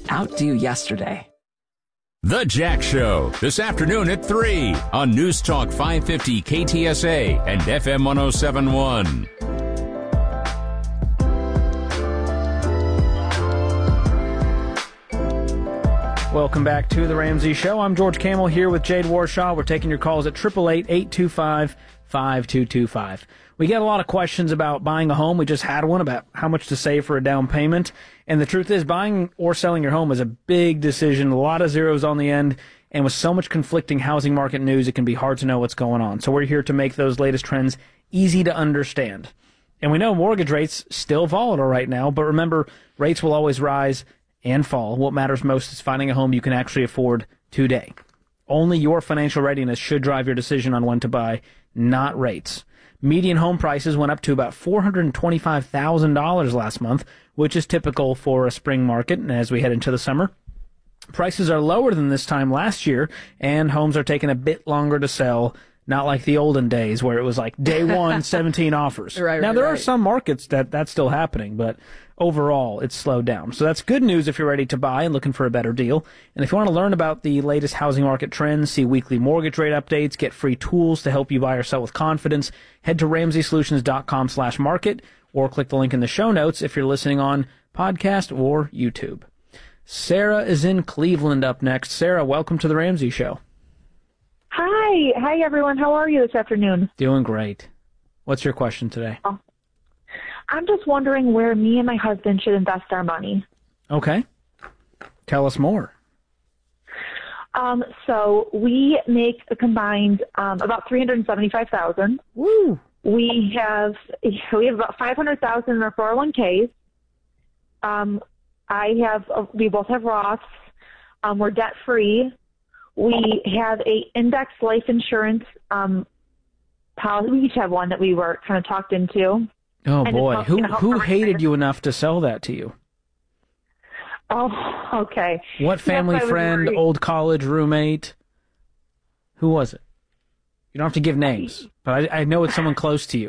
outdo yesterday. The Jack Show, this afternoon at 3 on News Talk 550 KTSA and FM 1071. Welcome back to The Ramsey Show. I'm George Camel here with Jade Warshaw. We're taking your calls at 888-825-5225. We get a lot of questions about buying a home. We just had one about how much to save for a down payment. And the truth is, buying or selling your home is a big decision, a lot of zeros on the end. And with so much conflicting housing market news, it can be hard to know what's going on. So we're here to make those latest trends easy to understand. And we know mortgage rates still volatile right now, but remember, rates will always rise and fall. What matters most is finding a home you can actually afford today. Only your financial readiness should drive your decision on when to buy, not rates. Median home prices went up to about $425,000 last month, which is typical for a spring market. And as we head into the summer, prices are lower than this time last year, and homes are taking a bit longer to sell. Not like the olden days where it was like day one, 17 offers. Now, there are some markets that's still happening, but overall, it's slowed down. So that's good news if you're ready to buy and looking for a better deal. And if you want to learn about the latest housing market trends, see weekly mortgage rate updates, get free tools to help you buy or sell with confidence, head to RamseySolutions.com/market or click the link in the show notes if you're listening on podcast or YouTube. Sarah is in Cleveland up next. Sarah, welcome to The Ramsey Show. Hi, everyone. How are you this afternoon? Doing great. What's your question today? Oh, I'm just wondering where me and my husband should invest our money. Okay. Tell us more. So we make a combined about $375,000. Woo! We have about $500,000 in our 401ks. We both have Roths. We're debt free. We have a index life insurance policy. We each have one that we were kind of talked into. Oh, boy. Who hated you enough to sell that to you? Oh, okay. What family friend, old college roommate? Who was it? You don't have to give names, but I know it's someone close to you.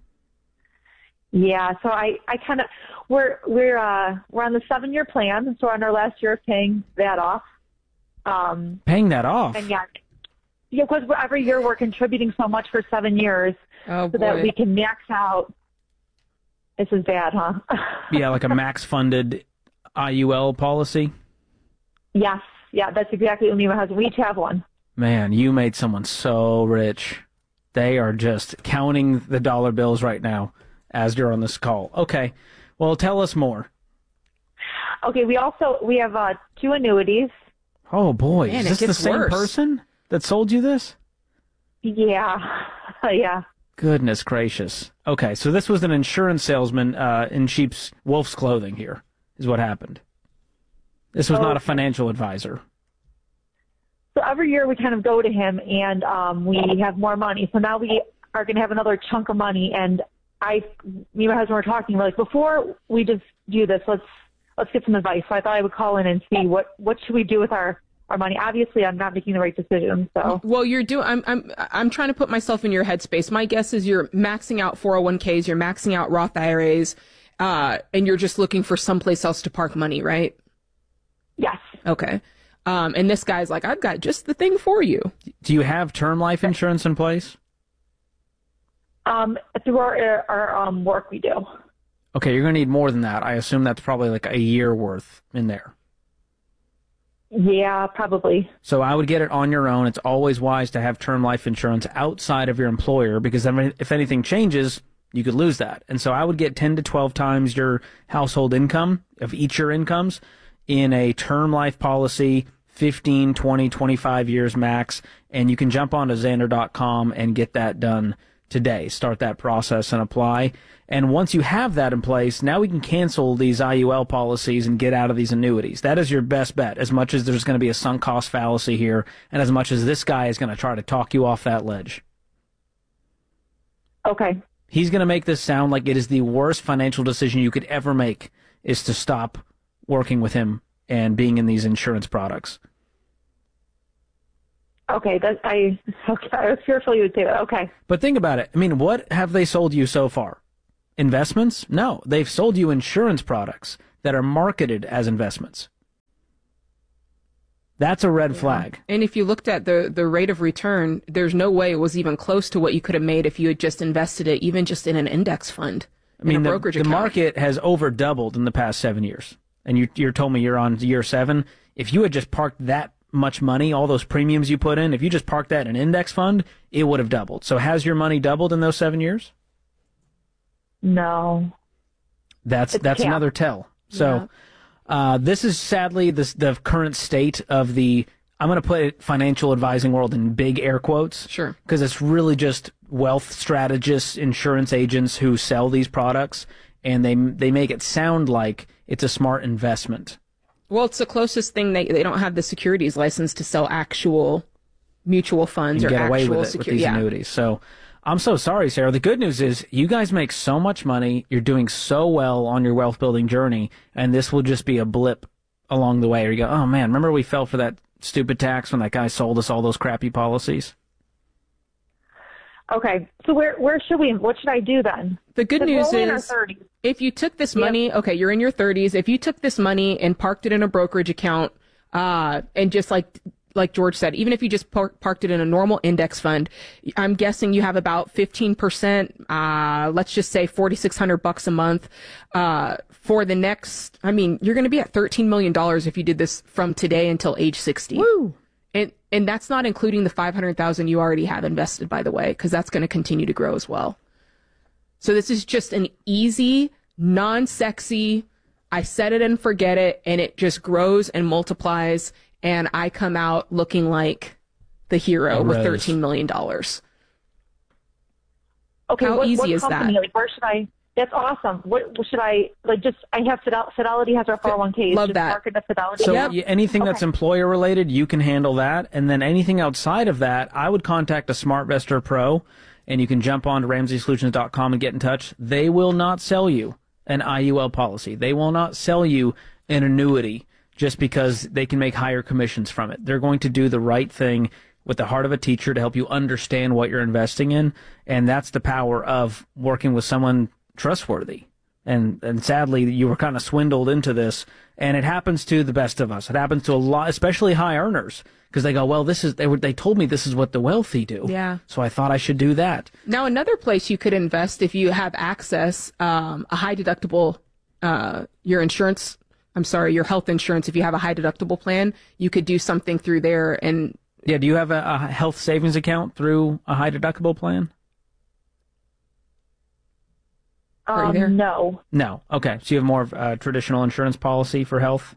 Yeah, so I kind of we're on the 7-year plan, so we're on our last year of paying that off. Paying that off? And yeah, because every year we're contributing so much for 7 years so that we can max out. This is bad, huh? Yeah, like a max-funded IUL policy? Yes. Yeah, that's exactly what me and my husband, we each have one. Man, you made someone so rich. They are just counting the dollar bills right now as you're on this call. Okay, well, tell us more. Okay, we have 2 annuities. Oh, boy. Man, is this the same person that sold you this? Yeah. Yeah. Goodness gracious. Okay, so this was an insurance salesman in wolf's clothing here, is what happened. This was not a financial advisor. So every year we kind of go to him and we have more money. So now we are going to have another chunk of money. And me and my husband were talking, we're like, before we just do this, let's get some advice. So I thought I would call in and see what should we do with our money. Obviously, I'm not making the right decision. So well, I'm trying to put myself in your headspace. My guess is you're maxing out 401ks, you're maxing out Roth IRAs, and you're just looking for someplace else to park money, right? Yes. Okay. And this guy's like, I've got just the thing for you. Do you have term life insurance in place? Through our work, we do. Okay, you're going to need more than that. I assume that's probably like a year worth in there. Yeah, probably. So I would get it on your own. It's always wise to have term life insurance outside of your employer because then if anything changes, you could lose that. And so I would get 10 to 12 times your household income of each your incomes in a term life policy, 15, 20, 25 years max, and you can jump onto Xander.com and get that done today. Start that process and apply. And once you have that in place, now we can cancel these IUL policies and get out of these annuities. That is your best bet, as much as there's going to be a sunk cost fallacy here, and as much as this guy is going to try to talk you off that ledge. Okay. He's going to make this sound like it is the worst financial decision you could ever make, is to stop working with him and being in these insurance products. Okay, I was fearful you would say that. Okay. But think about it. I mean, what have they sold you so far? Investments? No. They've sold you insurance products that are marketed as investments. That's a red flag. And if you looked at the rate of return, there's no way it was even close to what you could have made if you had just invested it, even just in an index fund, in a brokerage account. The market has over doubled in the past 7 years. And you told me you're on year 7. If you had just parked that much money, all those premiums you put in, if you just parked that in an index fund, it would have doubled. So has your money doubled in those 7 years? No. That's another tell. So this is sadly the current state of the, I'm going to put financial advising world in big air quotes. Sure. Because it's really just wealth strategists, insurance agents who sell these products, and they make it sound like it's a smart investment. Well, it's the closest thing. They don't have the securities license to sell actual mutual funds or get away actual with these annuities. So I'm so sorry, Sarah. The good news is you guys make so much money. You're doing so well on your wealth building journey, and this will just be a blip along the way. Or you go, oh man, remember we fell for that stupid tax when that guy sold us all those crappy policies? Okay, so what should I do then? The good news is, if you took this money, okay, you're in your 30s. If you took this money and parked it in a brokerage account, and just like George said, even if you just parked it in a normal index fund, I'm guessing you have about 15%, let's just say $4,600 a month, for the next, you're going to be at $13 million if you did this from today until age 60. Woo! And that's not including the $500,000 you already have invested, by the way, because that's going to continue to grow as well. So this is just an easy, non-sexy, I set it and forget it, and it just grows and multiplies, and I come out looking like the hero with $13 million. Okay, How easy is company? that? Like, where should I? That's awesome. What should I, I have Fidelity has our 401ks. Love just that. Market to Fidelity. So anything that's employer related, you can handle that. And then anything outside of that, I would contact a SmartVestor Pro, and you can jump on to RamseySolutions.com and get in touch. They will not sell you an IUL policy. They will not sell you an annuity just because they can make higher commissions from it. They're going to do the right thing with the heart of a teacher to help you understand what you're investing in. And that's the power of working with someone trustworthy. And sadly, you were kind of swindled into this, and it happens to the best of us. It happens to a lot, especially high earners, because they go, well, they told me this is what the wealthy do. Yeah. So I thought I should do that. Now, another place you could invest if you have access, a high deductible, your health insurance, if you have a high deductible plan, you could do something through there. And yeah, do you have a health savings account through a high deductible plan? Are you there? No. No. Okay. So you have more of a traditional insurance policy for health?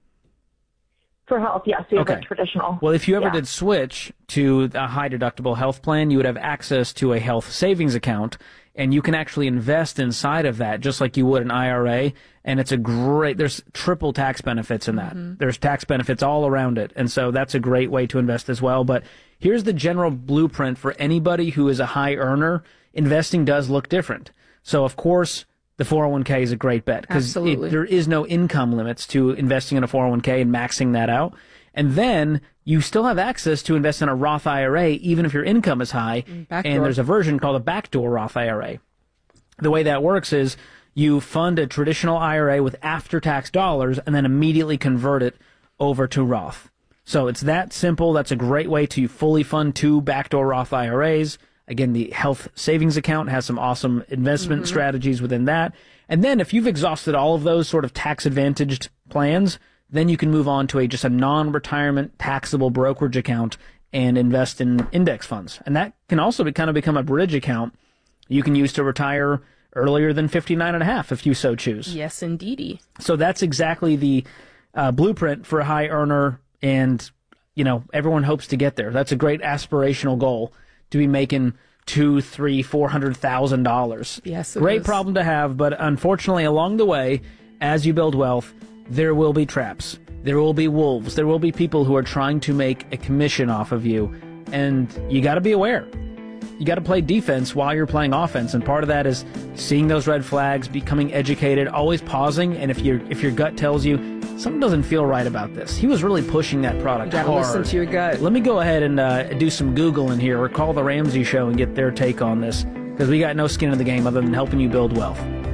For health, yes. We have a traditional. Well, if you ever did switch to a high deductible health plan, you would have access to a health savings account, and you can actually invest inside of that just like you would an IRA. And it's there's triple tax benefits in that. Mm-hmm. There's tax benefits all around it. And so that's a great way to invest as well. But here's the general blueprint for anybody who is a high earner. Investing does look different. So, of course, the 401k is a great bet because there is no income limits to investing in a 401k and maxing that out. And then you still have access to invest in a Roth IRA even if your income is high. And there's a version called a backdoor Roth IRA. The way that works is you fund a traditional IRA with after-tax dollars and then immediately convert it over to Roth. So it's that simple. That's a great way to fully fund 2 backdoor Roth IRAs. Again, the health savings account has some awesome investment strategies within that. And then if you've exhausted all of those sort of tax-advantaged plans, then you can move on to just a non-retirement taxable brokerage account and invest in index funds. And that can also become a bridge account you can use to retire earlier than 59 and a half if you so choose. Yes, indeedy. So that's exactly the blueprint for a high earner, and everyone hopes to get there. That's a great aspirational goal, to be making $200,000, $300,000, $400,000. Yes, great problem to have, but unfortunately, along the way, as you build wealth, there will be traps. There will be wolves. There will be people who are trying to make a commission off of you, and you got to be aware. You got to play defense while you're playing offense, and part of that is seeing those red flags, becoming educated, always pausing, and if your gut tells you something doesn't feel right about this, he was really pushing that product hard. Listen to your gut. Let me go ahead and do some Googling here, or call the Ramsey Show and get their take on this, because we got no skin in the game other than helping you build wealth.